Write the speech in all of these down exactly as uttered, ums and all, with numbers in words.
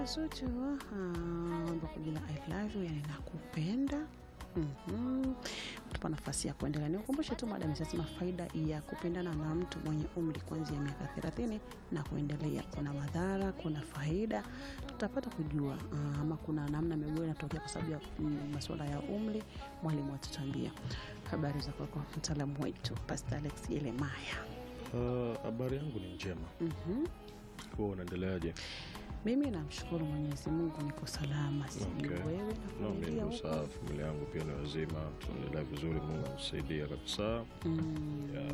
Zuchu wimbo kwa jina I love you, yani nakupenda. Mhm. Tupa nafasi ya kuendelea. Nikukumbushe tu madam sasa faida ya kupendana na mtu mwenye umri kuanzia miaka thelathini na kuendelea. Kuna madhara, kuna faida. Tutapata kujua uh, ama kuna namna migogoro inatokea kwa sababu ya mm, masuala ya umri. Mwalimu atatuambia. Habari za kwako mtaalamu wetu Pastor Alex Jeremiah. Habari uh, yangu ni njema. Mhm. Wewe unaendeleaje? Mimi namshukuru Mwenyezi Mungu niko salama. Sijui Okay. wewe No, mimi na niko sawa, familia yangu pia ni wazima, tunaendelea vizuri, Mungu anasaidia kabisa. Mm. Yeah.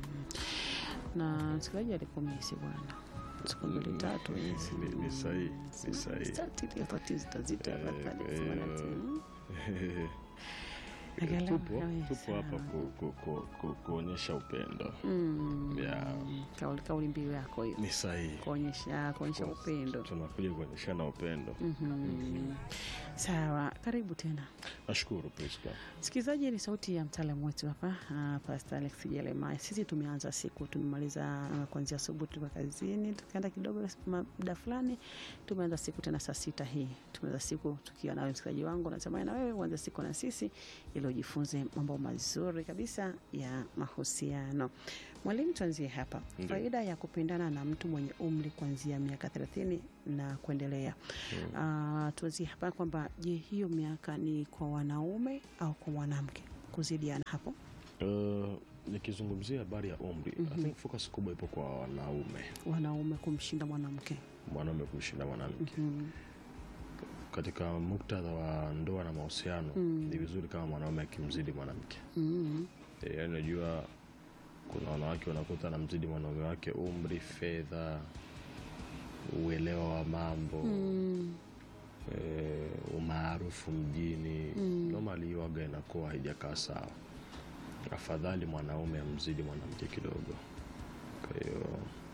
Na msikilizaji alikomisi bwana. Siku mbili tatu hizi. Ni- ni sahihi, ni sahihi. Statistics tatizo zita Eh, hapa eh, pale. Eh, tupo tupo hapa ku- ku- ku- ku- kuonyesha upendo. Mm. Yeah. Kauli kauli mbiu yako hiyo. Ni sahihi. Kuonyesha kuonyesha upendo. Tunakuja kuonyeshana upendo. Mhm. Sawa, karibu tena. Nashukuru Priska. Sikizaji, ni sauti ya mtaalamu wetu hapa uh, Pastor Alex Jeremiah. Sisi tumeanza siku, tumemaliza uh, kuanzia asubuhi tulikuwa kazini, tukaenda kidogo muda fulani, tumeanza siku tena saa sita hii. Tumeanza siku tukiwa na wewe msikilizaji wangu, natamani na wewe uanze siku na sisi ili ujifunze mambo mazuri kabisa ya mahusiano. Mwalimu, tuanzie hapa. Ndiyo. Faida ya kupendana na mtu mwenye umri kuanzia miaka thelathini na kuendelea. Mm. Uh, tuanzie hapa kwamba je, hiyo miaka ni kwa wanaume au kwa mwanamke? Kuzidiana hapo. Uh, nikizungumzia habari ya umri, Mhm. I think focus kubwa ipo kwa wanaume. Wanaume kumshinda mwanamke. Mwanaume kumshinda mwanamke. Mhm. Katika muktadha wa ndoa na mahusiano, Mm. ni vizuri kama mwanaume akimzidi mwanamke. Mhm. E, yaani unajua kuna wanawake wanakuta anamzidi mwanaume wake umri, fedha, uelewa wa mambo, Mm. e, umaarufu mjini. Mm. Normally hiyo waga inakuwa haijakaa sawa. Afadhali mwanaume amzidi mwanamke kidogo. Kwa hiyo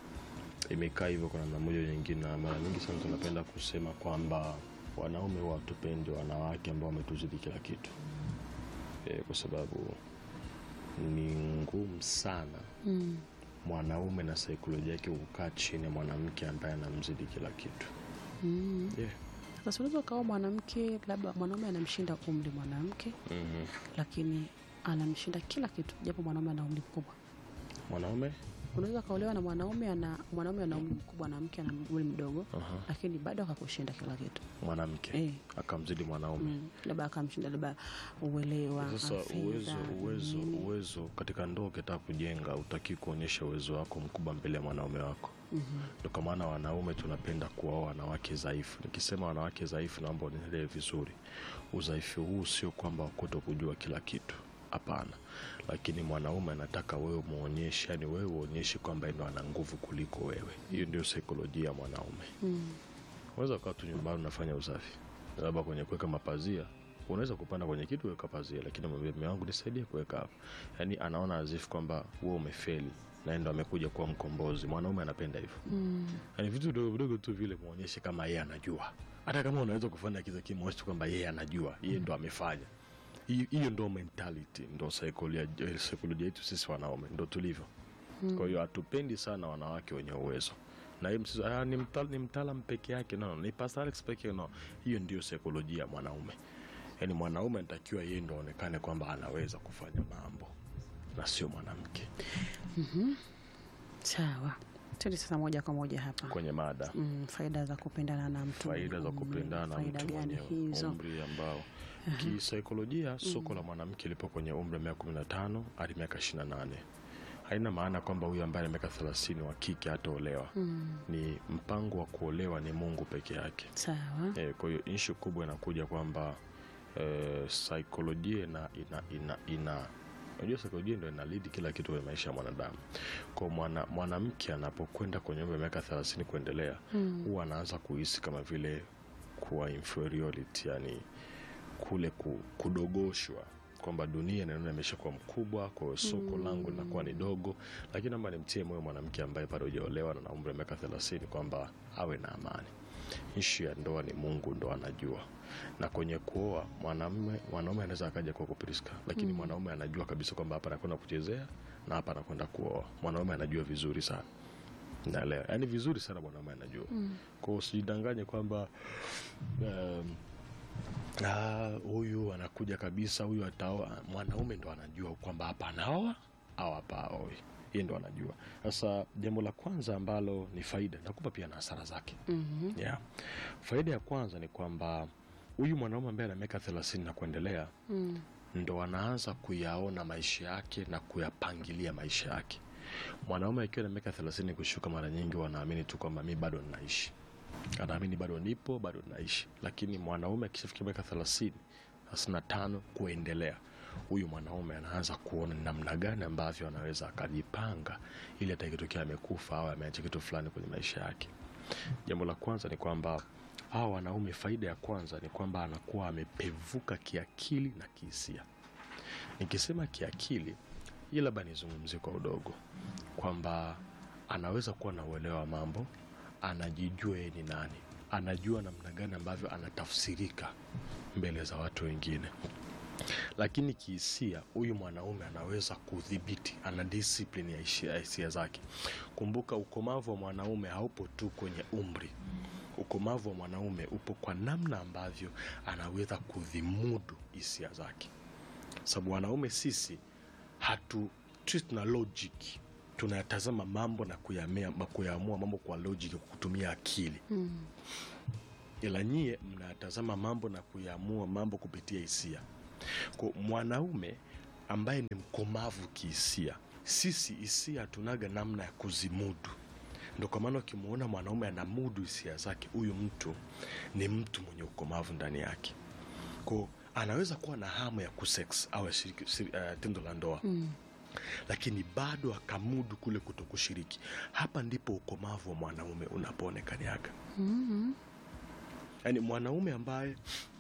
imekaa hivyo kwa namna moja nyingine, na mara nyingi sana tunapenda kusema kwamba wanaume watupendi wanawake ambao wametuzidi kila kitu. E, kwa sababu ni ngumu sana Mm. mwanaume na saikolojia yake kukaa chini ya mwanamke ambaye anamzidi kila kitu. Mm. Yeah. Sasa unaweza kawa mwanamke, labda mwanaume anamshinda umri mwanamke, Mhm. lakini anamshinda kila kitu japo mwanaume ana umri mkubwa. Mwanaume? Unaweza kaolewa na mwanaume ana mwanaume ana umri mkubwa na mke ana umri mdogo, Aha. lakini bado akakushinda kila kitu. Mwanamke Eh. akamzidi mwanaume. Mm. Labda akamshinda labda uelewa, Sasa fedha, uwezo uwezo nini. uwezo katika ndoa ukitaka kujenga utaki kuonyesha uwezo wako mkubwa mbele ya mwanaume wako. Mhm. Ndio kwa maana wanaume tunapenda kuoa wanawake dhaifu. Nikisema wanawake dhaifu, naomba unielewe vizuri. Udhaifu huu sio kwamba kuto kujua kila kitu. Hapana. Lakini mwanaume anataka wewe muonyeshe, yani wewe uonyeshe kwamba ndo ana nguvu kuliko wewe. Hiyo ndio saikolojia ya mwanaume. Mm. Unaweza ukaa tu nyumbani unafanya usafi, labda kwenye kuweka mapazia, unaweza kupanda kwenye kitu weka pazia, lakini mwambie mume wangu nisaidie kuweka hapo. Yaani anaona azifu kwamba wewe umefeli na ndo amekuja kuwa mkombozi. Mwanaume anapenda hivyo. Mm. Yaani vitu vidogo vidogo tu vile muonyeshe kama yeye anajua. Hata kama unaweza kufanya kitu kimoja kwamba yeye anajua, yeye ndo amefanya. Hiyo hiyo ndo mentality, ndo saikolojia saikolojia yetu sisi wanaume, ndo tulivyo. Kwa hiyo hatupendi sana wanawake wenye uwezo. Na hiyo msizo, ah, ni mtaalamu ni mtaalamu peke yake, no, no, ni Pastor Alex peke yake, no. Hiyo ndio saikolojia ya mwanaume. Yaani mwanaume anatakiwa yeye ndo aonekane kwamba anaweza kufanya mambo na sio mwanamke. Mhm. Sawa. Twende sasa moja kwa moja hapa. Kwenye mada, Mm, faida za kupendana na mtu. faida za mwenye kupendana na faida mtu gani mwenye hizo? umri ambao kisaikolojia soko la mwanamke lipo kwenye umri wa miaka kumi na tano hadi miaka ishirini na nane. Haina maana kwamba huyu ambaye ana miaka thelathini wa kike hataolewa. Mm. Ni mpango wa kuolewa ni Mungu peke yake. Sawa. E, kwa hiyo issue kubwa inakuja kwamba e, saikolojia ina ina ina, ina unajua saikolojia ndio ina lead kila kitu kwenye maisha ya mwanadamu. Kwa mwana mwanamke anapokwenda kwenye umri wa miaka thelathini kuendelea, Mm. huwa anaanza kuhisi kama vile kuwa inferiority, yani kule ku, kudogoshwa kwamba dunia inaona imeshakuwa mkubwa, kwa hiyo soko langu linakuwa ni dogo. Lakini naomba nimtie moyo mwanamke ambaye bado hajaolewa na umri wa miaka thelathini kwamba awe na amani. Issue ya ndoa ni Mungu ndo anajua. Na kwenye kuoa mwanamume mwanaume anaweza akaja kwa kupriska, lakini mwanaume anajua kabisa kwamba hapa anakwenda kuchezea na hapa anakwenda kuoa. Mwanaume anajua vizuri sana. naelewa, yaani vizuri sana mwanaume anajua. Mm. Kwa hiyo usijidanganye kwamba um, ah, huyu anakuja kabisa, huyu ataoa. Mwanaume ndo anajua kwamba hapa anaoa au hapa aoi, yeye ndo anajua. Sasa jambo la kwanza ambalo ni faida, nakupa pia na hasara zake. Mhm. Yeah. Faida ya kwanza ni kwamba huyu mwanaume ambaye ana miaka thelathini na kuendelea Mm. ndo anaanza kuyaona maisha yake na kuyapangilia maisha yake. Mwanaume akiwa na miaka thelathini kushuka, mara nyingi wanaamini tu kwamba mi bado ninaishi, anaamini bado nipo, bado ninaishi. Lakini mwanaume akishafikia miaka thelathini thelathini na tano kuendelea, huyu mwanaume anaanza kuona namna gani ambavyo anaweza akajipanga ili hata ikitokea amekufa au ameacha kitu fulani kwenye maisha yake. Jambo la kwanza ni kwamba hawa wanaume, faida ya kwanza ni kwamba anakuwa amepevuka kiakili na kihisia. Nikisema kiakili, hii labda nizungumzie kwa udogo, kwamba anaweza kuwa na uelewa wa mambo, anajijua yeye ni nani, anajua namna gani ambavyo anatafsirika mbele za watu wengine. Lakini kihisia, huyu mwanaume anaweza kudhibiti, ana discipline ya hisia- ya hisia zake. Kumbuka, ukomavu wa mwanaume haupo tu kwenye umri. Ukomavu wa mwanaume upo kwa namna ambavyo anaweza kudhimudu hisia zake. Sababu wanaume sisi hatu treat na logic, tunayatazama mambo na kuyamea, kuyaamua mambo kwa logic, kwa kutumia akili. Mm. Ila nyie mnatazama mambo na kuyaamua mambo kupitia hisia. Kwa mwanaume ambaye ni mkomavu kihisia, sisi hisia tunaga namna ya kuzimudu. Ndio kwa maana ukimuona mwanaume anamudu hisia zake, huyu mtu ni mtu mwenye ukomavu ndani yake. Kwa anaweza kuwa na hamu ya kusex au ashiriki uh, tendo la ndoa, Mm. lakini bado akamudu kule kutokushiriki. Hapa ndipo ukomavu wa mwanaume unapoonekaniaga. Mhm. Yaani mwanaume ambaye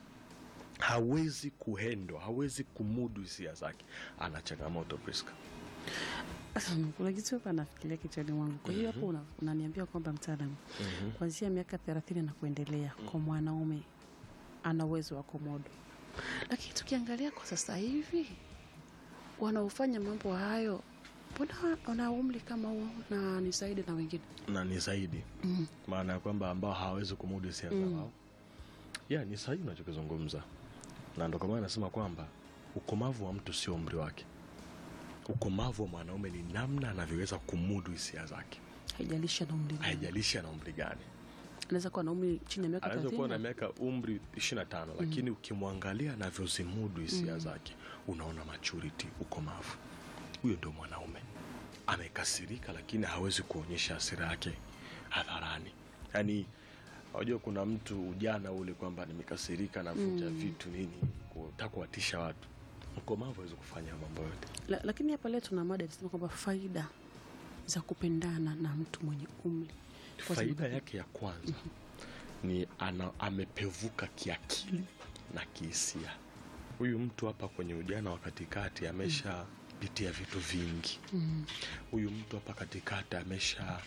hawezi kuhendwa, hawezi kumudu hisia zake, ana changamoto Priska. Sasa kuna kitu hapa nafikiria kichwani mwangu. Kwa hiyo hapo una- unaniambia kwamba mtaalamu Mhm. kuanzia miaka thelathini na kuendelea kwa mwanaume ana uwezo wa komodo, lakini tukiangalia kwa sasa hivi wanaofanya mambo hayo, mbona wana umri kama huo na ni zaidi na wengine? Na ni zaidi, Mm. maana ya kwamba ambao hawezi kumudu hisia Mm. zao. Ya, ni sahihi unachokizungumza. Na ndio kwa maana nasema kwamba ukomavu wa mtu sio umri wake. Ukomavu wa mwanaume ni namna anavyoweza kumudu hisia zake. Haijalishi na umri gani. Haijalishi ana umri gani. Anaweza kuwa na umri chini ya miaka Anaweza kuwa na thelathini. miaka umri ishirini na tano, lakini ukimwangalia anavyozimudu hisia zake, unaona maturity, ukomavu. Huyo ndio mwanaume. Amekasirika lakini hawezi kuonyesha hasira yake hadharani. Yaani unajua kuna mtu ujana ule kwamba nimekasirika na vunja vitu nini, kutaka kuwatisha watu. Mkomavu hawezi kufanya mambo yote. La, lakini hapa leo tuna mada inasema kwamba faida za kupendana na mtu mwenye umri. Kwa Faida sababu- yake ya kwanza ni ana, amepevuka kiakili na kihisia. Huyu mtu hapa kwenye ujana wa katikati ameshapitia vitu vingi. Mm. Huyu mtu hapa katikati amesha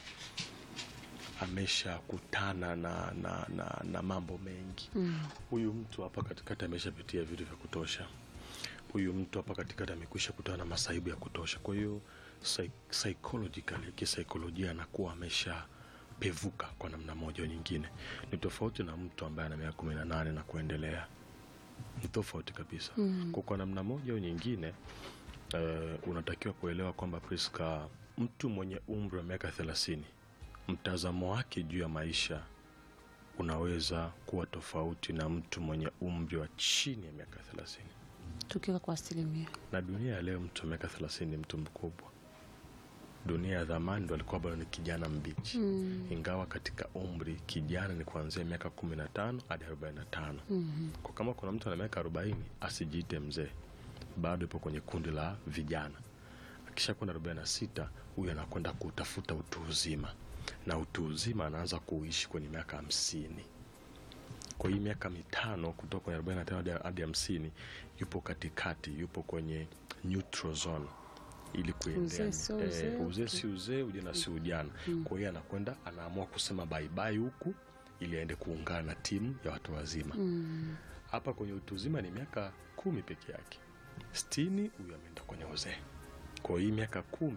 ameshakutana na, na, na, na mambo mengi. Mm. Huyu mtu hapa katikati ameshapitia vitu vya kutosha. Huyu mtu hapa katikati amekwisha kutana na masaibu ya kutosha. Kwa hiyo psy- psychologically, kisaikolojia anakuwa amesha pevuka kwa namna moja au nyingine. Ni tofauti na mtu ambaye ana miaka kumi na nane na kuendelea. Ni tofauti kabisa. Mm. Kwa kwa namna moja au nyingine, uh, unatakiwa kuelewa kwamba Priska, mtu mwenye umri wa miaka thelathini, mtazamo wake juu ya maisha unaweza kuwa tofauti na mtu mwenye umri wa chini ya miaka thelathini. Tukiwa kwa asilimia. Na dunia ya leo, mtu wa miaka thelathini ni mtu mkubwa. Dunia ya zamani ndo alikuwa bado ni kijana mbichi. Mm. Ingawa katika umri kijana ni kuanzia miaka kumi na tano hadi arobaini na tano. Mm. Kwa kama kuna mtu ana miaka arobaini, asijiite mzee, bado ipo kwenye kundi la vijana. Akisha kwenda arobaini na sita, huyu anakwenda kutafuta utu uzima, na utu uzima anaanza kuishi kwenye miaka hamsini. Kwa hii miaka mitano kutoka kwenye arobaini na tano hadi- hadi hamsini, yupo katikati, yupo kwenye neutral zone, ili kuendea Uzee sio uzee, eh, uzee okay. si uzee, ujana si ujana. Kwa hiyo anakwenda anaamua kusema bye bye huku ili aende kuungana na timu ya watu wazima. Mm. Hapa kwenye utu uzima ni miaka kumi peke yake. Sitini huyu ameenda kwenye uzee. Kwa hii miaka kumi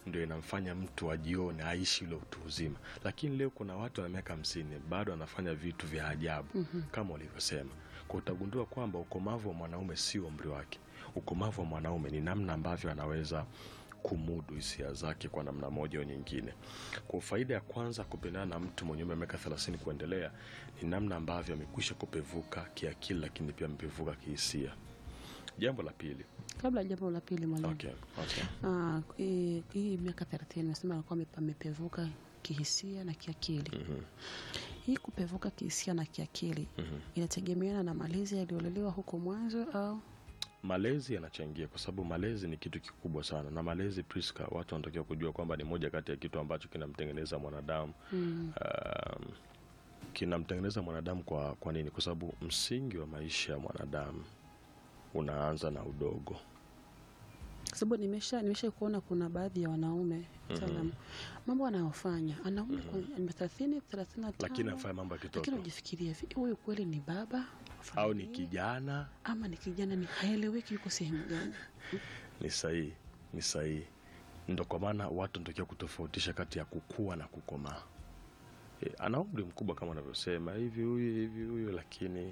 ndio inamfanya mtu ajione aishi ile utu uzima. Lakini leo kuna watu wa miaka hamsini bado wanafanya vitu vya ajabu mm-hmm. kama ulivyosema. Kwa utagundua kwamba ukomavu wa mwanaume sio umri wake. Ukomavu wa mwanaume ni namna ambavyo anaweza kumudu hisia zake kwa namna moja au nyingine. Kwa faida ya kwanza kupendana na mtu mwenye umri wa miaka thelathini kuendelea ni namna ambavyo amekwisha kupevuka kiakili, lakini pia amepevuka kihisia. Jambo la pili. Kabla jambo la pili mwalimu. Okay, okay. Ah, hii hii miaka thelathini nasema alikuwa amepevuka kihisia na kiakili. Mhm. Hii kupevuka kihisia na kiakili Mhm. inategemeana na malezi yaliyolelewa huko mwanzo au Malezi yanachangia kwa sababu malezi ni kitu kikubwa sana, na malezi, Priska, watu wanatakiwa kujua kwamba ni moja kati ya kitu ambacho kinamtengeneza mwanadamu. mm. Um, kinamtengeneza mwanadamu kwa kwa nini? Kwa sababu msingi wa maisha ya mwanadamu unaanza na udogo. Sababu nimesha nimesha kuona kuna baadhi ya wanaume mtaalamu Mhm. mambo anayofanya ana umri Mhm. kwa thelathini, thelathini na tano, Lakini anafanya mambo ya lakini kitoto ujifikirie hivi, huyu kweli ni baba wa au ni familia? kijana. Ama ni kijana, ni haeleweki yuko sehemu gani. Ni sahihi, ni sahihi. Ndio kwa maana watu wanatakiwa kutofautisha kati ya kukua na kukomaa. E, ana umri mkubwa kama anavyosema hivi huyu hivi huyu, lakini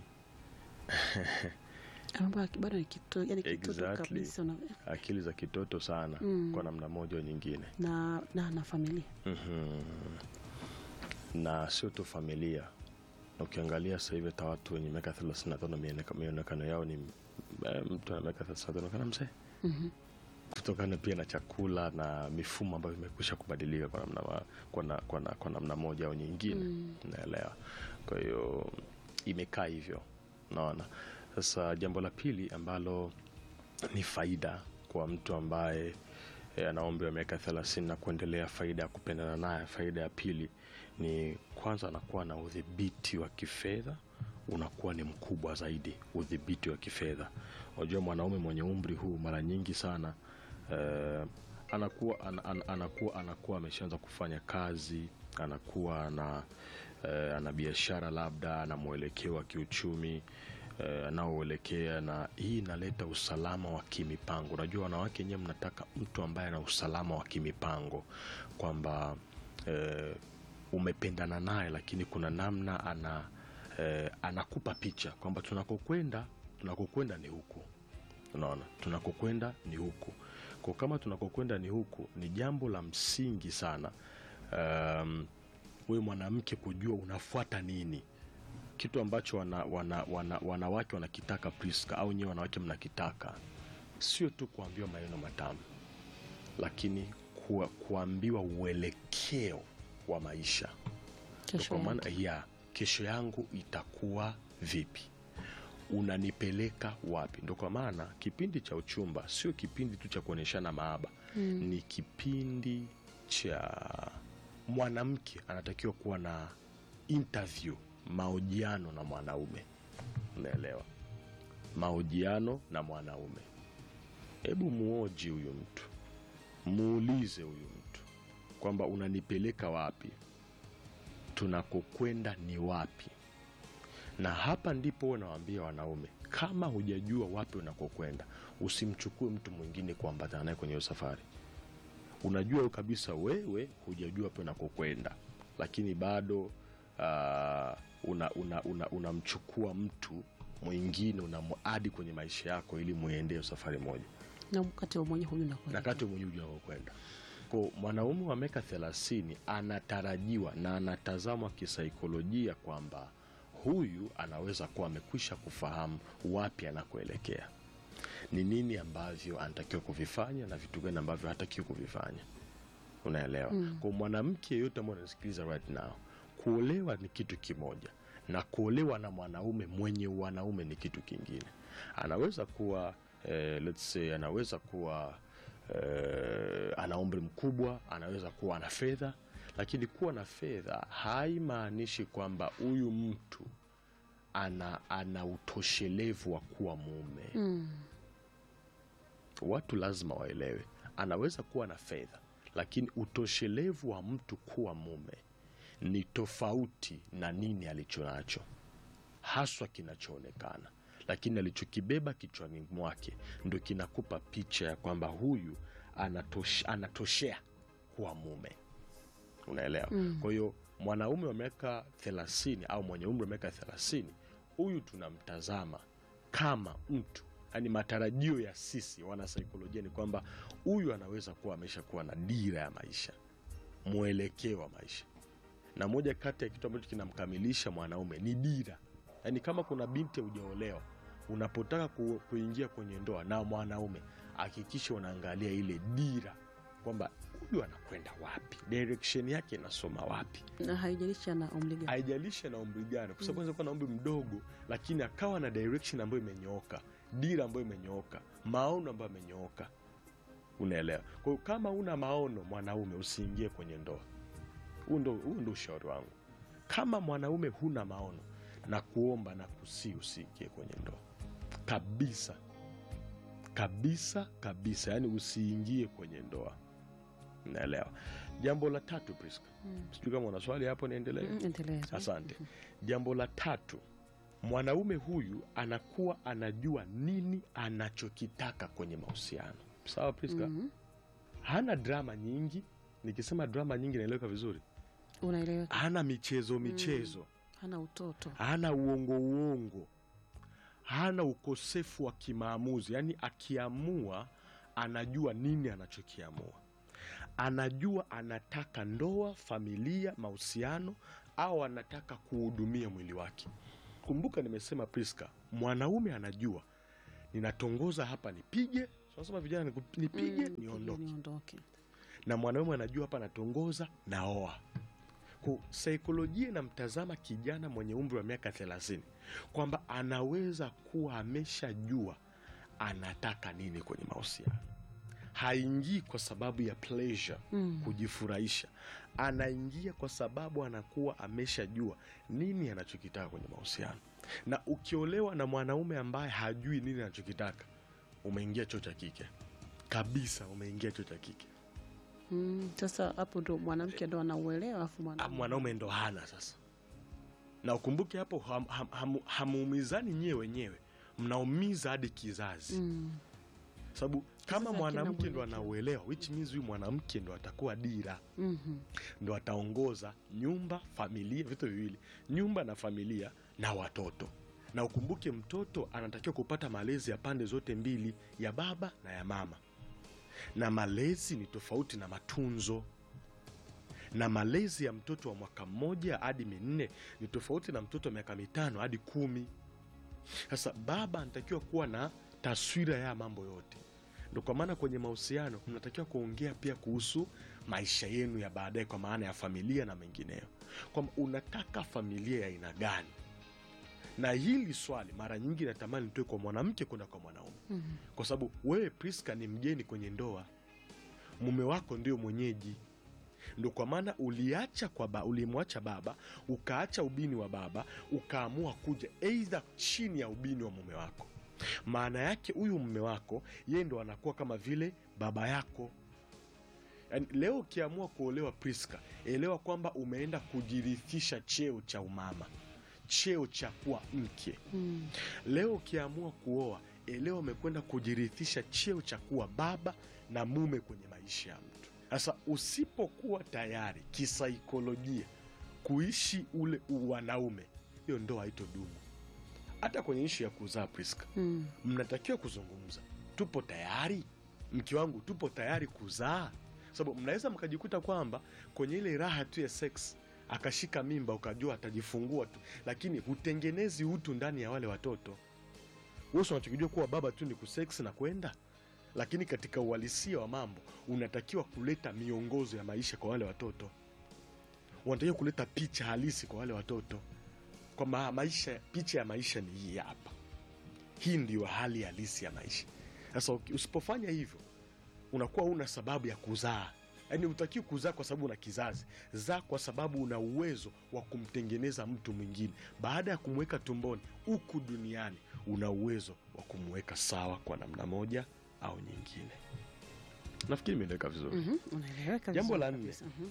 Mambo bado ni kitu, yani kitu Exactly. kabisa na, akili za kitoto sana Mm. kwa namna moja au nyingine. na na na familia. Mhm. Na sio tu familia. Na ukiangalia sasa hivi hata watu wenye miaka thelathini na tano mioneka- mionekano yao ni eh, mtu ana miaka thelathini na tano kana mzee. Mhm. Kutokana pia na chakula na mifumo ambayo imekwisha kubadilika kwa namna wa- kwa na, kwa na, kwa namna moja au nyingine. Mm. Naelewa. Kwa hiyo imekaa hivyo. Naona. Sasa jambo la pili ambalo ni faida kwa mtu ambaye eh, ana umri wa miaka thelathini na kuendelea, faida ya kupendana naye, faida ya pili ni kwanza anakuwa na udhibiti wa kifedha, unakuwa ni mkubwa zaidi, udhibiti wa kifedha. Unajua mwanaume mwenye umri huu mara nyingi sana eh, anakuwa an, an, anakuwa anakuwa ameshaanza kufanya kazi, anakuwa na eh, ana biashara, labda ana mwelekeo wa kiuchumi eh, anaoelekea, na hii inaleta usalama wa kimipango. Unajua wanawake wenyewe mnataka mtu ambaye ana usalama wa kimipango, kwamba eh, umependana naye lakini kuna namna ana eh, anakupa picha kwamba tunakokwenda tunakokwenda ni huku. Unaona, tunakokwenda ni huku. Kwa kama tunakokwenda ni huku, ni jambo la msingi sana um, wewe mwanamke kujua unafuata nini, kitu ambacho wana, wana, wana, wanawake wanakitaka, Priska, au nyewe wanawake mnakitaka, sio tu kuambiwa maneno matamu, lakini kuwa, kuambiwa uelekeo wa maisha. Kesho Kwa maana yake. ya kesho yangu itakuwa vipi, unanipeleka wapi. Ndio kwa maana kipindi cha uchumba sio kipindi tu cha kuoneshana mahaba. Mm. Ni kipindi cha mwanamke anatakiwa kuwa na interview, mahojiano na mwanaume. Unaelewa, mahojiano na mwanaume. Hebu muoji huyu mtu, muulize huyu mtu kwamba unanipeleka wapi, tunakokwenda ni wapi. Na hapa ndipo unawaambia wanaume, kama hujajua wapi unakokwenda, usimchukue mtu mwingine kuambatana naye kwenye safari. Unajua kabisa wewe hujajua wapi unakokwenda, lakini bado uh, una una una unamchukua mtu mwingine unamuadi kwenye maisha yako ili muendee safari moja, Na wakati wa mwenye huyu na nakwenda. kati mwenyewe hujua unakokwenda. Kwa mwanaume wa miaka thelathini anatarajiwa na anatazamwa kisaikolojia kwamba huyu anaweza kuwa amekwisha kufahamu wapi anakoelekea, ni nini ambavyo anatakiwa kuvifanya na vitu gani ambavyo hatakiwi kuvifanya. Unaelewa? Mm. Kwa mwanamke yeyote ambaye anasikiliza right now, kuolewa ni kitu kimoja na kuolewa na mwanaume mwenye wanaume ni kitu kingine. Anaweza kuwa eh, let's say anaweza kuwa eh, ana umri mkubwa, anaweza kuwa ana fedha, lakini kuwa na fedha haimaanishi kwamba huyu mtu ana ana utoshelevu wa kuwa mume. Mm. Watu lazima waelewe, anaweza kuwa na fedha, lakini utoshelevu wa mtu kuwa mume ni tofauti na nini alichonacho, haswa kinachoonekana, lakini alichokibeba kichwani mwake ndio kinakupa picha ya kwamba huyu anatosh, anatoshea kuwa mume, unaelewa? Mm. Kwa hiyo mwanaume wa miaka thelathini au mwenye umri wa miaka thelathini, huyu tunamtazama kama mtu, yani matarajio ya sisi wana saikolojia ni kwamba huyu anaweza kuwa ameshakuwa na dira ya maisha, mwelekeo wa maisha. Na moja kati ya kitu ambacho kinamkamilisha mwanaume ni dira. Yani kama kuna binti hujaolewa, unapotaka ku, kuingia kwenye ndoa na mwanaume, hakikisha unaangalia ile dira kwamba huyu anakwenda wapi, direction yake inasoma wapi. Na haijalishi ana umri gani. Haijalishi na umri gani, kwa sababu anaweza kuwa na umri mdogo lakini akawa na direction ambayo imenyooka, dira ambayo imenyooka, maono ambayo yamenyooka, unaelewa? Kwa hiyo kama una maono mwanaume, usiingie kwenye ndoa. Huo ndo huo ndo ushauri wangu. Kama mwanaume huna maono, na kuomba na kusi usiingie kwenye ndoa kabisa kabisa kabisa, yani usiingie kwenye ndoa, unaelewa? Jambo la tatu, Priska, Mm. sijui kama una swali hapo, niendelee? Mm, endelea. Asante. Jambo la tatu, mwanaume huyu anakuwa anajua nini anachokitaka kwenye mahusiano. Sawa, Priska? Mm. Hana drama nyingi. Nikisema drama nyingi naeleweka vizuri? Unaeleweka. Hana michezo michezo, Hana utoto. hana uongo uongo, hana ukosefu wa kimaamuzi. Yani akiamua anajua nini anachokiamua, anajua anataka ndoa, familia, mahusiano, au anataka kuhudumia mwili wake. Kumbuka nimesema, Priska, mwanaume anajua ninatongoza hapa nipige, sasa vijana nipige, Mm, niondoke. niondoke. Na mwanaume anajua hapa natongoza, naoa. Kwa saikolojia inamtazama kijana mwenye umri wa miaka thelathini kwamba anaweza kuwa ameshajua anataka nini kwenye mahusiano. Haingii kwa sababu ya pleasure, Mm. kujifurahisha. Anaingia kwa sababu anakuwa ameshajua nini anachokitaka kwenye mahusiano. Na ukiolewa na mwanaume ambaye hajui nini anachokitaka, umeingia chuo cha kike kabisa, umeingia chuo cha kike. Mm. Sasa hapo ndo mwanamke ndo anauelewa, afu Ah, mwanaume. mwanaume ndo hana sasa. Na ukumbuke hapo ham, ham, ham, hamuumizani nyewe wenyewe, mnaumiza hadi kizazi. Mm. Sababu kama Sasa mwanamke akina ndo mwelekeo. anauelewa, which means huyu mwanamke ndo atakuwa dira, Mhm. ndo ataongoza nyumba, familia, vitu viwili, nyumba na familia na watoto. Na ukumbuke mtoto anatakiwa kupata malezi ya pande zote mbili, ya baba na ya mama. Na malezi ni tofauti na matunzo. Na malezi ya mtoto wa mwaka mmoja hadi minne ni tofauti na mtoto wa miaka mitano hadi kumi. Sasa baba anatakiwa kuwa na taswira ya mambo yote. Ndio kwa maana kwenye mahusiano mnatakiwa kuongea pia kuhusu maisha yenu ya baadaye, kwa maana ya familia na mengineyo, kwamba unataka familia ya aina gani. Na hili swali mara nyingi natamani nitoe kwa mwanamke kwenda kwa mwanaume. Mhm. Kwa sababu wewe, Priska, ni mgeni kwenye ndoa, mume wako ndio mwenyeji. Ndio kwa maana uliacha kwa ba, ulimwacha baba, ukaacha ubini wa baba, ukaamua kuja aidha chini ya ubini wa mume wako. Maana yake huyu mume wako yeye ndo anakuwa kama vile baba yako. Yani, leo ukiamua kuolewa, Priska, elewa kwamba umeenda kujirithisha cheo cha umama, cheo cha kuwa mke. Mm. Leo ukiamua kuoa, elewa umekwenda kujirithisha cheo cha kuwa baba na mume kwenye maisha ya mtu. Sasa usipokuwa tayari kisaikolojia kuishi ule uwanaume, hiyo ndoa haitodumu. Hata kwenye ishu ya kuzaa, Priska, Mm. mnatakiwa kuzungumza, tupo tayari, mke wangu, tupo tayari kuzaa. Sababu mnaweza mkajikuta kwamba kwenye ile raha tu ya sex akashika mimba, ukajua atajifungua tu, lakini hutengenezi utu ndani ya wale watoto. Wewe unachokijua kuwa baba tu ni kusex na kwenda, lakini katika uhalisia wa mambo unatakiwa kuleta miongozo ya maisha kwa wale watoto. Unatakiwa kuleta picha halisi kwa wale watoto, kwa ma maisha, picha ya maisha ni hii hapa. Hii ndio hali halisi ya maisha. Sasa usipofanya hivyo, unakuwa una sababu ya kuzaa. Yaani hutakiwi kuzaa kwa sababu una kizazi, zaa kwa sababu una uwezo wa kumtengeneza mtu mwingine. Baada ya kumweka tumboni huku duniani, una uwezo wa kumweka sawa kwa namna moja au nyingine. Nafikiri imeeleweka vizuri. Mhm. Unaeleweka Jambo vizuri la nne. kabisa. Mhm.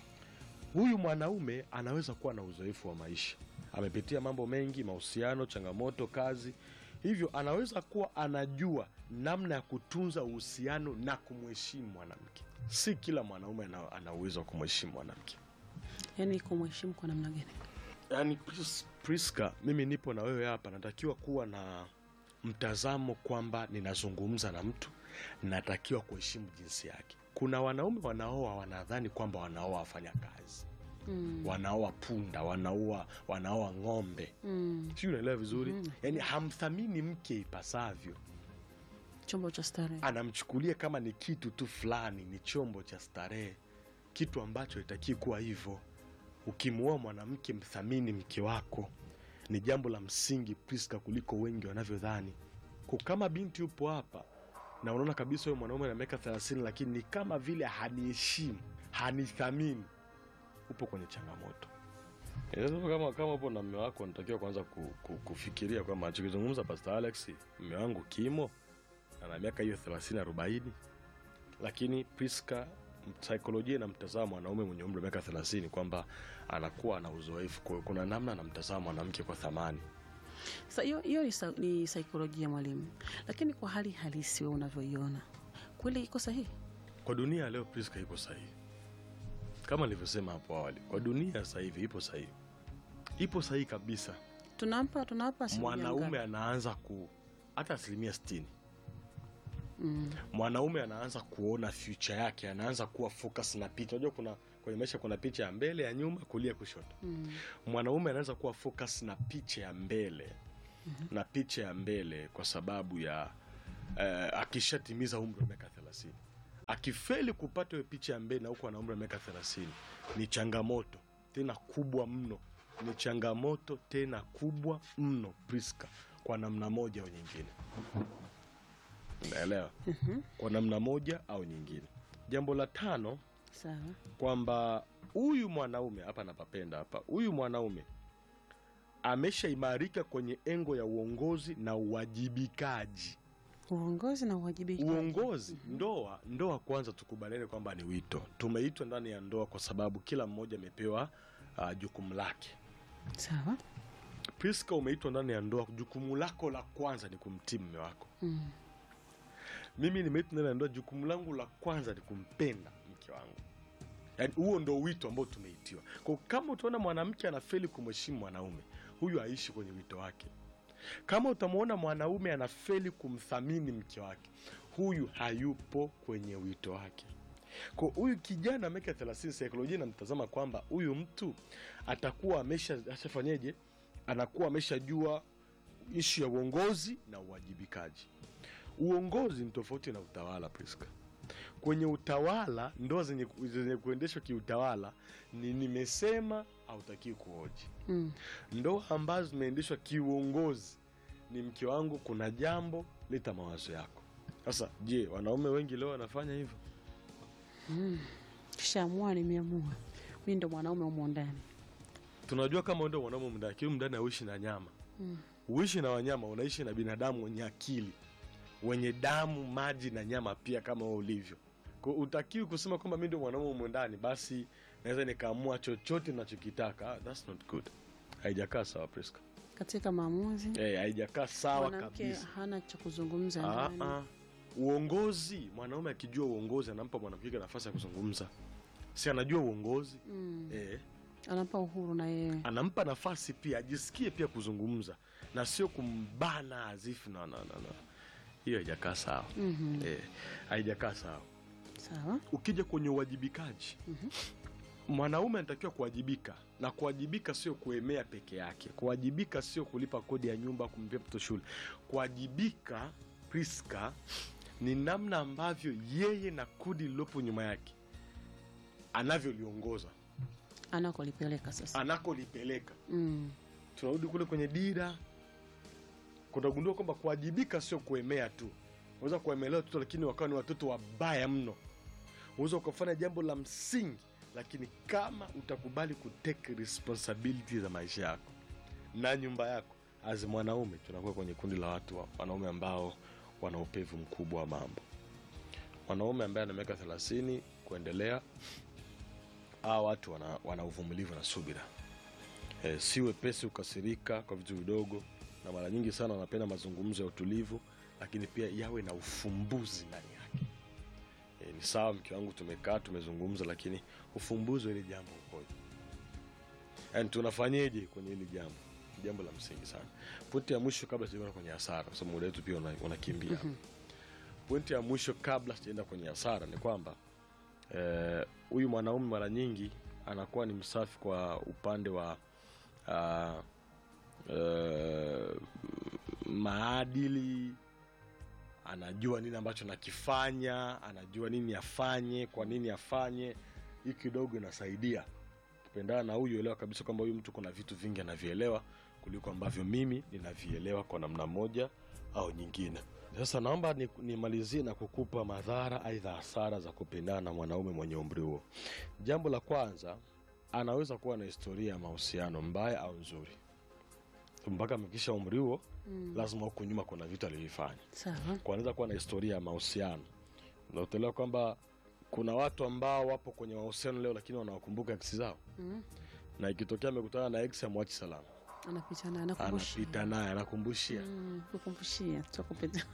Huyu mwanaume anaweza kuwa na uzoefu wa maisha, amepitia mambo mengi, mahusiano, changamoto, kazi. Hivyo anaweza kuwa anajua namna ya kutunza uhusiano na kumheshimu mwanamke. si kila mwanaume ana, ana uwezo wa kumheshimu mwanamke. Yaani kumheshimu kwa namna gani? Yaani Pris, Priska, mimi nipo na wewe hapa, natakiwa kuwa na mtazamo kwamba ninazungumza na mtu, natakiwa kuheshimu jinsi yake. Kuna wanaume wanaoa wanadhani kwamba wanaoa wafanya kazi. Mm. Wanaoa punda, wanaoa wanaoa ng'ombe. Mm. Sio, unaelewa vizuri? Mm. Yaani hamthamini mke ipasavyo. Chombo cha starehe. Anamchukulia kama ni kitu tu fulani, ni chombo cha starehe. Kitu ambacho haitaki kuwa hivyo. Ukimuoa mwanamke, mthamini mke wako. Ni jambo la msingi Priska, kuliko wengi wanavyodhani. Kwa kama binti yupo hapa na unaona kabisa huyo mwanaume ana miaka thelathini lakini ni kama vile haniheshimu, hanithamini, upo kwenye changamoto. Sasa kama kama upo na mume wako, unatakiwa kwanza ku, ku, kufikiria kwamba anachozungumza Pastor Alex, mume wangu kimo ana miaka hiyo thelathini arobaini, lakini Priska, saikolojia na mtazamo mwanaume mwenye umri wa miaka thelathini kwamba anakuwa na uzoefu, kwa kuna namna na mtazamo mwanamke kwa thamani. Sasa hiyo hiyo ni, sa, ni saikolojia mwalimu. Lakini kwa hali halisi wewe unavyoiona, kweli iko sahihi? Kwa dunia leo Priska iko sahihi. Kama nilivyosema hapo awali, kwa dunia sasa hivi ipo sahihi. Ipo sahihi kabisa. Tunampa tunapa mwanaume anaanza ku hata asilimia sitini. Mm. Mwanaume anaanza kuona future yake, anaanza kuwa focus na picha. Unajua kuna kwenye maisha kuna picha ya mbele, ya nyuma, kulia, kushoto. Mm. Mwanaume anaanza kuwa focus na picha ya mbele. Mm-hmm. Na picha ya mbele kwa sababu ya uh, akishatimiza umri wa miaka thelathini. Akifeli kupata hiyo picha ya mbele na huko ana umri wa miaka thelathini, ni changamoto tena kubwa mno. Ni changamoto tena kubwa mno Priska, kwa namna moja au nyingine. Unaelewa? Mm-hmm. Kwa namna moja au nyingine. Jambo la tano, sawa, kwamba huyu mwanaume hapa napapenda hapa, huyu mwanaume ameshaimarika kwenye engo ya uongozi na uwajibikaji. Uongozi na uwajibikaji. Uongozi, mm-hmm. Ndoa, ndoa kwanza tukubaliane kwamba ni wito. Tumeitwa ndani ya ndoa kwa sababu kila mmoja amepewa uh, jukumu lake. Sawa. Priska, umeitwa ndani ya ndoa, jukumu lako la kwanza ni kumtii mume wako. Mm. Mimi nimeitwa ndani ya ndoa, jukumu langu la kwanza ni kumpenda mke wangu. Yaani huo ndio wito ambao tumeitiwa. Kwa kama utaona mwanamke anafeli kumheshimu mwanaume, huyu haishi kwenye wito wake. Kama utamuona mwanaume anafeli kumthamini mke wake, huyu hayupo kwenye wito wake. Kwa huyu kijana miaka thelathini, saikolojia inamtazama kwamba huyu mtu atakuwa amesha ashafanyaje, anakuwa ameshajua issue ya uongozi na uwajibikaji. Uongozi ni tofauti na utawala Priska. Kwenye utawala, ndoa zenye, zenye kuendeshwa kiutawala ni nimesema hautaki kuoji. Mm. Ndoa ambazo zimeendeshwa kiuongozi ni mke wangu kuna jambo, leta mawazo yako. Sasa je, wanaume wengi leo wanafanya hivyo? Mm. Kishaamua nimeamua. Mimi ndo mwanaume humo ndani. Tunajua kama ndio mwanaume humo ndani, kiu ndani hauishi na nyama. Mm. Uishi na wanyama, unaishi na binadamu wenye akili, wenye damu, maji na nyama pia kama wewe ulivyo. Kwa utakiwi kusema kwamba mimi ndio mwanaume humo ndani basi naweza nikaamua chochote ninachokitaka. Ah, that's not good. Haijakaa sawa Priska. Katika maamuzi. Eh, hey, haijakaa sawa kabisa. Mwanamke hana cha kuzungumza ndani. Ah ah. Uongozi, mwanaume akijua uongozi anampa mwanamke nafasi ya kuzungumza. Si anajua uongozi? Mm. Eh. Anampa uhuru na yeye. Anampa nafasi pia ajisikie pia kuzungumza na sio kumbana azifu na na na. Hiyo haijakaa sawa. Mm-hmm. Eh, haijakaa sawa. Sawa. Ukija kwenye uwajibikaji. Mhm. Mwanaume anatakiwa kuwajibika, na kuwajibika sio kuemea peke yake. Kuwajibika sio kulipa kodi ya nyumba, kumlipia mtoto shule. Kuwajibika Priska ni namna ambavyo yeye na kundi lilopo nyuma yake anavyoliongoza, anakolipeleka sasa. Anakolipeleka. Mm. Tunarudi kule kwenye dira. Kutagundua kwamba kuwajibika sio kuemea tu. Unaweza kuemelea watoto lakini wakawa ni watoto wabaya mno. Unaweza ukafanya jambo la msingi lakini kama utakubali kutake responsibility za maisha yako na nyumba yako, as mwanaume tunakuwa kwenye kundi la watu wa wanaume ambao wana upevu mkubwa wa mambo. Wanaume ambaye ana miaka thelathini kuendelea, hao watu wana, wana uvumilivu na subira. E, si wepesi ukasirika kwa vitu vidogo, na mara nyingi sana wanapenda mazungumzo ya utulivu, lakini pia yawe na ufumbuzi ndani yake. E, ni sawa, mke wangu tumekaa tumezungumza, lakini ufumbuzi wa hili jambo ukoje? Yaani tunafanyeje kwenye hili jambo? Jambo la msingi sana. Pointi ya mwisho kabla sijaenda kwenye hasara, kwa sababu muda wetu pia unakimbia. Una mm-hmm. Pointi ya mwisho kabla sijaenda kwenye hasara ni kwamba huyu eh, mwanaume mara nyingi anakuwa ni msafi kwa upande wa uh, uh, maadili. Anajua nini ambacho nakifanya, anajua nini afanye, kwa nini afanye. Hii kidogo inasaidia. Kupendana na huyu, elewa kabisa kwamba huyu mtu kuna vitu vingi anavielewa kuliko ambavyo mimi ninavielewa kwa namna moja au nyingine. Sasa naomba nimalizie ni na kukupa madhara aidha hasara za kupendana na mwanaume mwenye umri huo. Jambo la kwanza, anaweza kuwa na historia ya mahusiano mbaya au nzuri. Mpaka amekisha umri huo, mm. lazima huko nyuma kuna vitu alivifanya. Sawa. Kwa anaweza kuwa na historia ya mahusiano. Na utaelewa kwamba kuna watu ambao wapo kwenye mahusiano leo lakini wanawakumbuka ex zao. Mm. Na ikitokea amekutana na ex amwachi salama. Anapita naye, anakumbushia. Anapita naye, anakumbushia. Mm, kukumbushia, tukupita.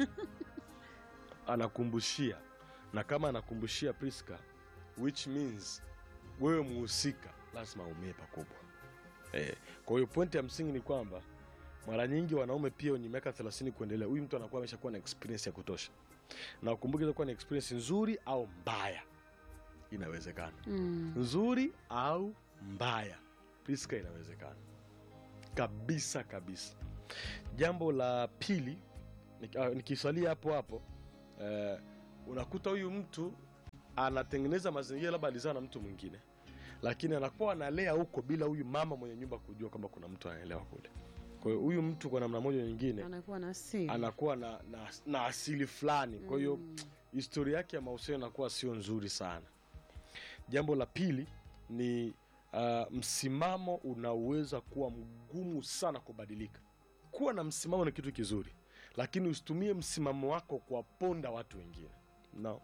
Anakumbushia. Na kama anakumbushia Priska, which means wewe muhusika lazima umie pakubwa. Eh, kwa hiyo pointi ya msingi ni kwamba mara nyingi wanaume pia wenye miaka thelathini kuendelea, huyu mtu anakuwa ameshakuwa na experience ya kutosha. Na ukumbuke ile kuwa na experience nzuri au mbaya. Inawezekana. Mm. Nzuri au mbaya. Priska, inawezekana. Kabisa kabisa. Jambo la pili, nikisalia hapo hapo, eh, unakuta huyu mtu anatengeneza mazingira labda alizaa na mtu mwingine, lakini anakuwa analea huko bila huyu mama mwenye nyumba kujua kama kuna mtu anaelewa kule. Kwa hiyo huyu mtu kwa namna moja nyingine anakuwa na asili, anakuwa na, na, na asili fulani. Kwa hiyo mm. historia yake ya mahusiano inakuwa sio nzuri sana. Jambo la pili ni uh, msimamo unaweza kuwa mgumu sana kubadilika. Kuwa na msimamo ni kitu kizuri, lakini usitumie msimamo wako kuwaponda watu wengine. No.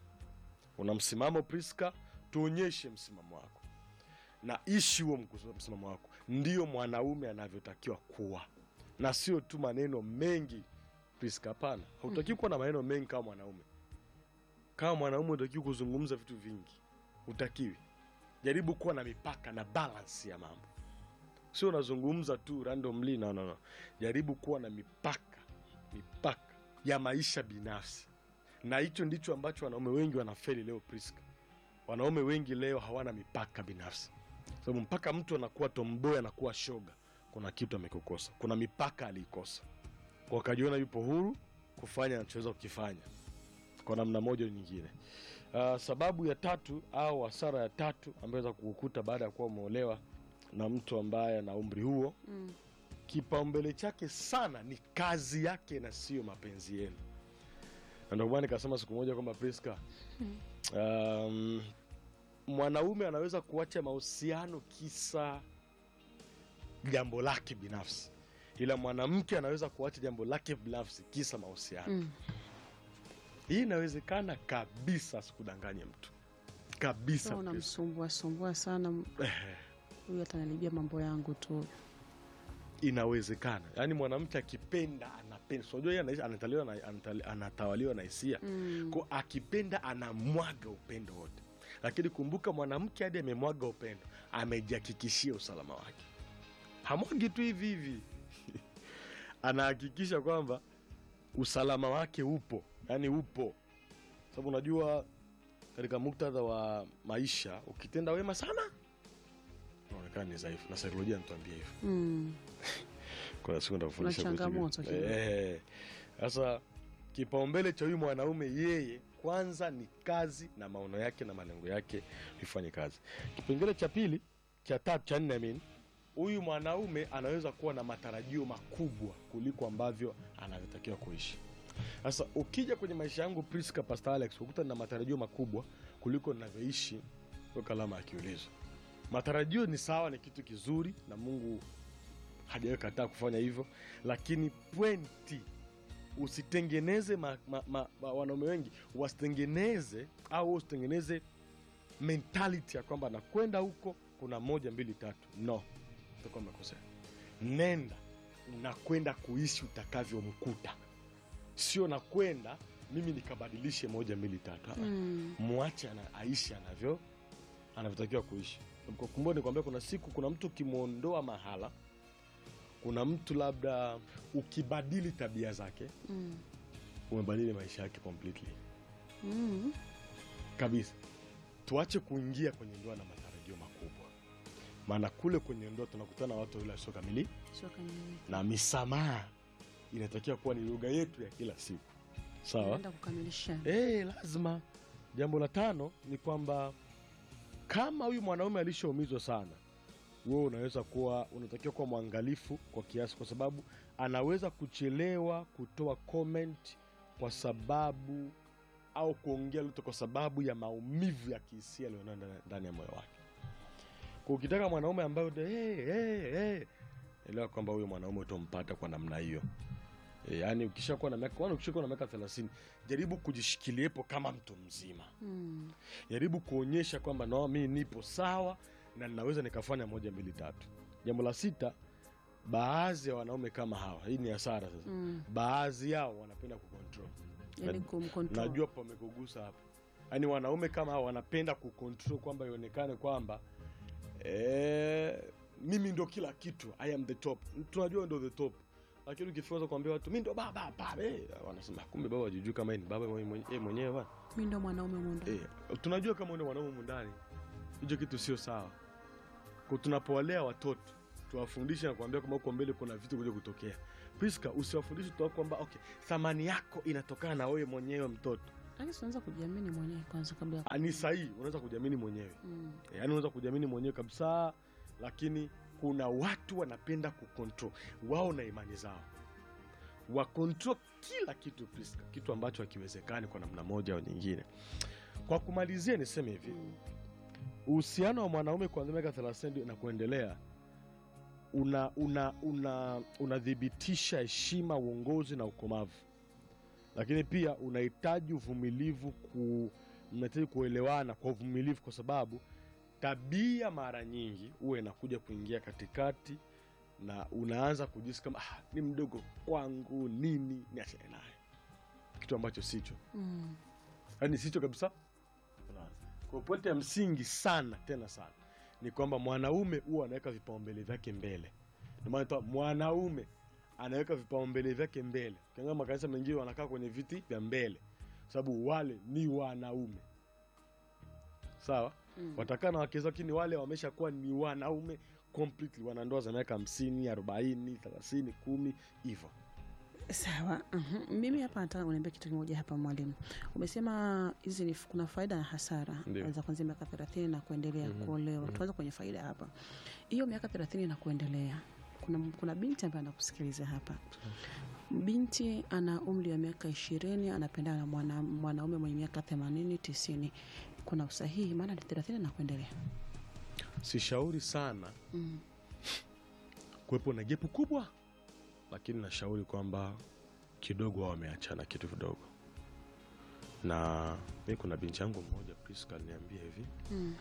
Una msimamo Priska, tuonyeshe msimamo wako. Na ishi huo msimamo wako. Ndio mwanaume anavyotakiwa kuwa. Na sio tu maneno mengi Priska, hapana. Hutakiwi kuwa na maneno mengi kama mwanaume. Kama mwanaume hutakiwi kuzungumza vitu vingi. Hutakiwi. Jaribu kuwa na mipaka na balance ya mambo. Sio unazungumza tu randomly, no no no. Jaribu kuwa na mipaka, mipaka ya maisha binafsi. Na hicho ndicho ambacho wanaume wengi wanafeli leo Priska. Wanaume wengi leo hawana mipaka binafsi. Sababu mpaka mtu anakuwa tomboy, anakuwa shoga, kuna kitu amekukosa. Kuna mipaka alikosa. Kwa kajiona yupo huru kufanya anachoweza kukifanya kwa namna moja au nyingine. Uh, sababu ya tatu au hasara ya tatu ambayo inaweza kukukuta baada ya kuwa umeolewa na mtu ambaye ana umri huo, mm. kipaumbele chake sana ni kazi yake na sio mapenzi yenu. Na ndio maana nikasema siku moja kwamba Priska, um, mwanaume anaweza kuacha mahusiano kisa jambo lake binafsi, ila mwanamke anaweza kuacha jambo lake binafsi kisa mahusiano. Mm. Hii inawezekana kabisa, sikudanganye mtu. Kabisa. Una msumbua sumbua sana. Huyu atanalibia mambo yangu tu. Inawezekana. Yaani mwanamke akipenda anapenda. Unajua yeye anataliwa na anatawaliwa na hisia. Mm. Kwa akipenda anamwaga upendo wote. Lakini kumbuka mwanamke hadi amemwaga upendo, amejihakikishia usalama wake. Hamwagi tu hivi hivi. Anahakikisha kwamba usalama wake upo. Yaani upo. Sababu unajua katika muktadha wa maisha, ukitenda wema sana unaonekana ni dhaifu, na saikolojia inatuambia hivyo. Mm. Kwa sababu ndafundisha changamoto kidogo. Eh. Sasa kipaumbele cha huyu mwanaume yeye kwanza ni kazi na maono yake na malengo yake ifanye kazi. Kipengele cha pili, cha tatu, cha nne I mean, huyu mwanaume anaweza kuwa na matarajio makubwa kuliko ambavyo anavyotakiwa kuishi. Sasa ukija kwenye maisha yangu Priska, Pastor Alex, ukuta na matarajio makubwa kuliko ninavyoishi, kwa kalama akiuliza. Matarajio ni sawa, ni kitu kizuri na Mungu hajawahi kataa kufanya hivyo, lakini pointi usitengeneze ma, ma, ma, ma, wanaume wengi wasitengeneze au usitengeneze mentality ya kwamba nakwenda huko kuna moja mbili tatu. No. Utakuwa umekosea. Nenda unakwenda kuishi utakavyomkuta. Sio nakwenda mimi nikabadilishe moja mbili tatu. Mm. Muache ana aishi anavyo anavyotakiwa kuishi. Kumbuka nikwambia kuna siku kuna mtu kimuondoa mahala, kuna mtu labda ukibadili tabia zake, Mm. umebadili maisha yake completely. Mm. Kabisa. Tuache kuingia kwenye ndoa na matarajio makubwa. Maana kule kwenye ndoa tunakutana watu wale sio kamili, Sio kamili. na misamaha inatakiwa kuwa ni lugha yetu ya kila siku. Sawa? Naenda kukamilisha. Eh, lazima. Jambo la tano ni kwamba kama huyu mwanaume alishaumizwa sana, wewe unaweza kuwa unatakiwa kuwa mwangalifu kwa kiasi, kwa sababu anaweza kuchelewa kutoa comment kwa sababu au kuongea lolote kwa sababu ya maumivu ya kihisia aliyonayo ndani ya moyo wake. Kwa ukitaka mwanaume ambaye hey, hey, hey, elewa kwamba huyo mwanaume utampata kwa namna hiyo. E, yani ukishakuwa na miaka kwanza ukishakuwa na miaka thelathini, jaribu kujishikiliepo kama mtu mzima. Mm. Jaribu kuonyesha kwamba no, mimi nipo sawa na ninaweza nikafanya moja mbili tatu. Jambo la sita, baadhi ya wanaume kama hawa, hii ni hasara sasa. Mm. Baadhi yao wanapenda kucontrol. Yaani kumcontrol. Najua pamekugusa hapa. Yaani wanaume kama hawa wanapenda kucontrol kwamba ionekane kwamba eh mimi ndo kila kitu, I am the top. Tunajua ndo the top. Lakini ukifunza kuambia watu mimi ndo baba baba, eh wanasema kumbe baba hajijui kama ni baba mwenyewe mwenyewe bwana. Mimi ndo mwanaume mwondani. Eh, tunajua kama ni mwanaume mwondani. Hicho kitu sio sawa. Kwa tunapowalea watoto, tuwafundishe na kuambia kama huko mbele kuna vitu kuja kutokea. Priska, usiwafundishe tu kwamba okay, thamani yako inatokana na wewe mwenyewe mtoto. Lakini unaanza kujiamini mwenyewe kwanza kabla. Ni sahihi, unaweza kujiamini mwenyewe. Mm. Yaani unaweza kujiamini mwenyewe kabisa, lakini kuna watu wanapenda kucontrol wao na imani zao. Wa control kila kitu Priska, kitu ambacho hakiwezekani kwa namna moja au nyingine. Kwa kumalizia niseme hivi, uhusiano wa mwanaume kuanzia miaka thelathini na kuendelea una una una unadhibitisha heshima, uongozi na ukomavu. Lakini pia unahitaji uvumilivu, ku unahitaji kuelewana kwa uvumilivu, kwa sababu tabia mara nyingi huwa inakuja kuingia katikati na unaanza kujisikia kama ah, ni mdogo kwangu nini niachane naye, kitu ambacho sicho. Mm. Yaani sicho kabisa. Kwa pointi ya msingi sana tena sana ni kwamba mwanaume huwa anaweka vipaumbele vyake mbele. Ndio maana mwanaume anaweka vipaumbele vyake mbele. Ukiangalia makanisa mengine wanakaa kwenye viti vya mbele, sababu wale ni wanaume. Sawa? Mm. Watakaa na wake zao, lakini wale wameshakuwa ni wanaume completely, wana ndoa za miaka hamsini, arobaini, thelathini, kumi hivyo. Sawa. Uh-huh. Mimi hapa nataka uniambie kitu kimoja hapa mwalimu. Umesema hizi ni kuna faida na hasara za kuanzia miaka thelathini na kuendelea, mm-hmm, kuolewa. Mm-hmm. Tuanze kwenye faida hapa. Hiyo miaka thelathini na kuendelea. Kuna kuna binti ambaye anakusikiliza hapa. Binti ana umri wa miaka ishirini, anapendana na mwana, mwanaume mwenye miaka themanini, tisini. Kuna usahihi maana ni thelathini na kuendelea? Sishauri sana. Mm. Kuwepo na gepu kubwa. Lakini nashauri kwamba kidogo wao wameachana kitu kidogo. Na mimi kuna binti yangu mmoja Priska aliniambia hivi. Mm.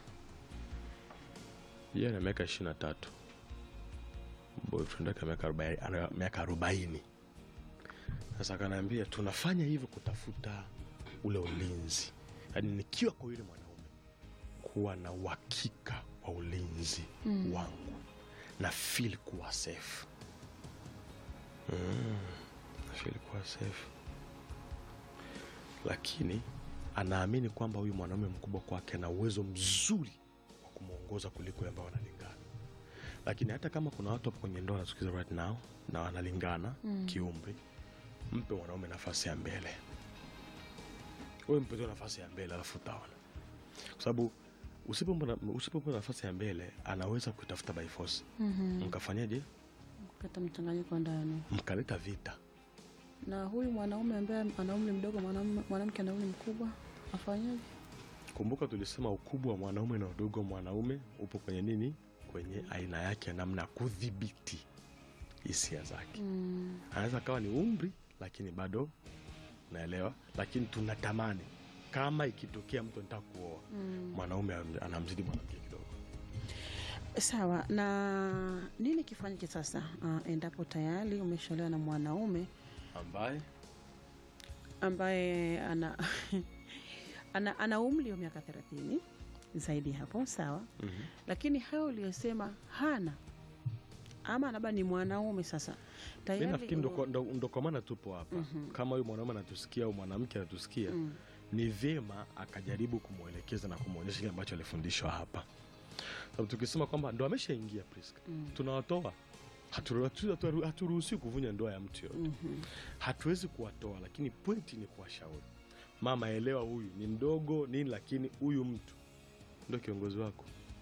Yeye ana miaka ishirini na tatu. Boyfriend yake miaka arobaini, ana miaka arobaini. Sasa akaniambia tunafanya hivyo kutafuta ule ulinzi. Yaani nikiwa kwa yule mwanaume kuwa na uhakika wa ulinzi, mm, wangu na feel kuwa safe. Mm, feel kuwa safe. Lakini anaamini kwamba huyu mwanaume mkubwa kwake ana uwezo mzuri wa kumuongoza kuliko yule ambaye wanalingana. Lakini hata kama kuna watu hapo kwenye ndoa nasikiza right now na wanalingana, mm, kiumri, mpe mwanaume nafasi ya mbele. Wewe mpe nafasi ya mbele alafu utaona. Kwa sababu usipompa usipompa nafasi ya mbele anaweza kutafuta by force. Mm-hmm. Mkafanyaje? Mkata mchanganyiko ndani. Mkaleta vita. Na huyu mwanaume ambaye ana umri mdogo, mwanamke ana umri mkubwa, afanyaje? Kumbuka tulisema ukubwa wa mwanaume na udogo wa mwanaume upo kwenye nini? Kwenye aina yake, namna kudhibiti hisia zake. Mm. Anaweza kawa ni umri lakini bado naelewa, lakini tunatamani kama ikitokea mtu anataka kuoa, mm, mwanaume anamzidi mwanamke kidogo. Sawa. Na nini kifanyike sasa uh, endapo tayari umeshaolewa na mwanaume ambaye ambaye ana ana, ana umri wa miaka thelathini zaidi hapo, sawa? Mhm. Lakini hayo uliyosema hana, ama labda ni mwanaume sasa Mimi nafikiri ndo u- kwa- ndo ndo kwa maana tupo hapa. Mhm. Kama huyu mwanaume anatusikia au mwanamke anatusikia, Mm. ni vyema akajaribu kumwelekeza na kumwonyesha kile ambacho alifundishwa hapa. Sababu tukisema kwamba ndo ameshaingia Priska, Mm. tunawatoa, hatu- hatu- hatu- haturuhusiwi kuvunja ndoa ya mtu yote. Mhm. Hatuwezi kuwatoa, lakini pointi ni kuwashauri. Mama, elewa huyu ni mdogo nini, lakini huyu mtu ndo kiongozi wako.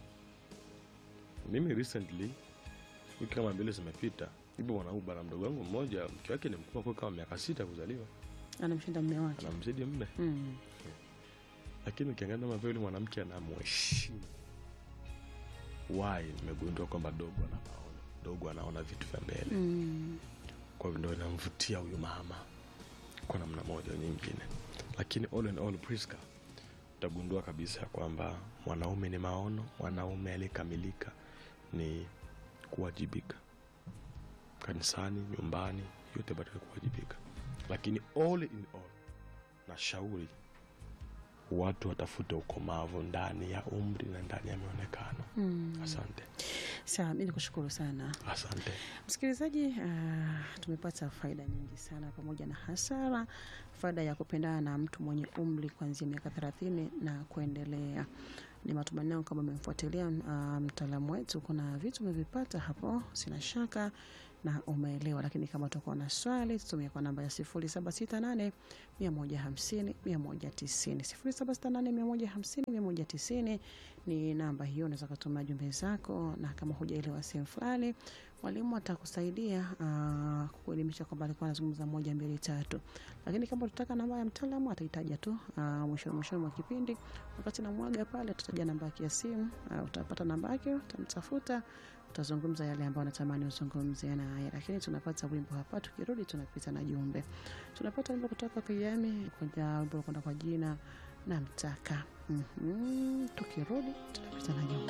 Mimi recently wiki kama mbili zimepita, ipo mwanangu bana, mdogo wangu mmoja, mke wake ni mkubwa kwa kama miaka sita kuzaliwa, Anamshinda mume wake. anamzidi mme, Mm. lakini ukiangalia kama vile yule mwanamke anamheshimu. Why? Nimegundua kwamba dogo ana maono, dogo anaona vitu vya mbele. Mm. Kwa hivyo ndio inamvutia huyu mama kwa namna moja au nyingine. Lakini all in all, Priska, utagundua kabisa ya kwamba mwanaume ni maono, mwanaume aliyekamilika ni kuwajibika kanisani, nyumbani, yote bado ni kuwajibika. Lakini all in all, na shauri watu watafute ukomavu ndani ya umri na ndani ya mionekano. Mm. Asante, Sawa, mimi nikushukuru sana. asante. Msikilizaji, uh, tumepata faida nyingi sana pamoja na hasara. Faida ya kupendana na mtu mwenye umri kuanzia miaka thelathini na kuendelea. Ni matumaini yangu kama umemfuatilia uh, mtaalamu wetu, kuna vitu umevipata hapo, sina shaka na umeelewa. Lakini kama utakuwa na swali, tutumie kwa namba ya sifuri saba sita nane mia moja hamsini mia moja tisini. sifuri saba sita nane mia moja hamsini mia moja tisini ni namba hiyo, unaweza kutuma jumbe zako, na kama hujaelewa sehemu fulani, mwalimu atakusaidia uh, kuelimisha kwamba alikuwa anazungumza moja mbili tatu. Lakini kama utataka namba ya mtaalamu, atahitaja tu uh, mwisho mwisho wa kipindi, wakati na mwaga pale tutaja namba yake ya simu, uh, utapata namba yake, utamtafuta, utazungumza yale ambayo unatamani uzungumzie naye. Lakini tunapata wimbo hapa, tukirudi tunapita na jumbe. Tunapata wimbo kutoka kwa Yami, kwa wimbo kwenda kwa jina Namtaka. Mhm. Tukirudi tunapita na jumbe.